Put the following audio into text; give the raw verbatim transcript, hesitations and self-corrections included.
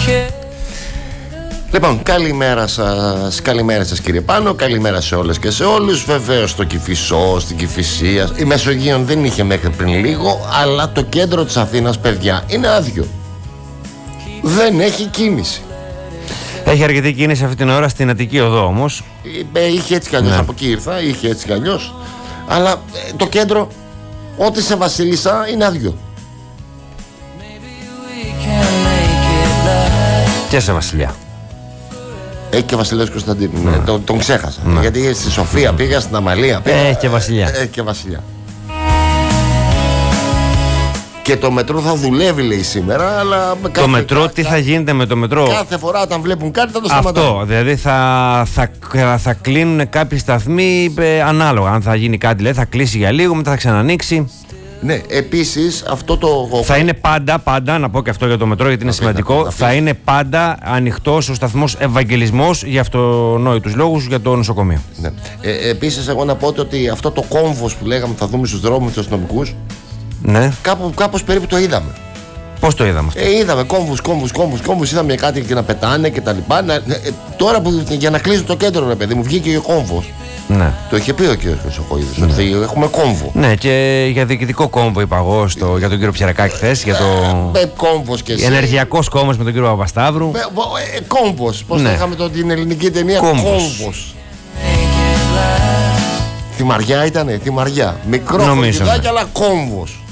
Λοιπόν, καλημέρα σας, καλημέρα σας κύριε Πάνο, καλημέρα σε όλες και σε όλους. Βεβαίως στο Κηφισό, στην Κηφισία, η Μεσογείων δεν είχε μέχρι πριν λίγο, αλλά το κέντρο της Αθήνας, παιδιά, είναι άδειο. Δεν έχει κίνηση. Έχει αρκετή κίνηση αυτή την ώρα στην Αττική Οδό όμως. Είχε έτσι κι αλλιώς, ναι. Από εκεί ήρθα, είχε έτσι κι αλλιώς. Αλλά ε, το κέντρο, ό,τι σε Βασίλισσα, είναι άδειο. Και σε Βασιλιά. Έχει και Βασιλιάς Κωνσταντίνου. Ναι. Ναι, τον, τον ξέχασα. Ναι. Γιατί στη Σοφία mm. πήγα, στην Αμαλία πήγα. Έχει και Βασιλιά. Έχει και Βασιλιά. Και το μετρό θα δουλεύει, λέει, σήμερα, αλλά. Το κάθε, μετρό, κα, τι κα, θα γίνεται με το μετρό. Κάθε φορά όταν βλέπουν κάτι θα το σταματάνε. Αυτό, δηλαδή θα, θα, θα, θα κλείνουν κάποιοι σταθμοί ε, ανάλογα. Αν θα γίνει κάτι, λέει, θα κλείσει για λίγο, μετά θα ξανανοίξει. Ναι, επίσης αυτό το. Θα είναι πάντα, πάντα, να πω και αυτό για το μετρό γιατί είναι να σημαντικό, πει, να θα είναι πάντα ανοιχτός ο σταθμός Ευαγγελισμός για αυτονόητους λόγους για το νοσοκομείο. Ναι. Ε, επίσης, εγώ να πω ότι αυτό το κόμβος που λέγαμε θα δούμε στους δρόμους τους αστυνομικούς. Ναι. Κάπου, κάπως περίπου το είδαμε. Πώς το είδαμε αυτό? Ε, είδαμε κόμβους, κόμβους, κόμβους, κόμβους, είδαμε κάτι και να πετάνε και τα λοιπά. Να, ε, τώρα που για να κλείσουν το κέντρο, ρε παιδί μου, βγήκε ο κόμβος. Ναι. Το είχε πει ο κ. Χρυσοκοίδης, ναι. Ότι έχουμε κόμβο. Ναι, και για διοικητικό κόμβο είπα εγώ στο, για τον κύριο Ψιαρακάκη χθες, για το. Ε, κόμβος και εσύ. Ενεργειακός κόμβος με τον κύριο Παπασταύρου. Ε, ε, κόμβος. Πώς ναι. θα είχαμε το, την ελληνική ταινία Κόμβος. Θυμαριά ήτανε, θυμαριά. Μικρό φορτιδάκι, αλλά κόμβος.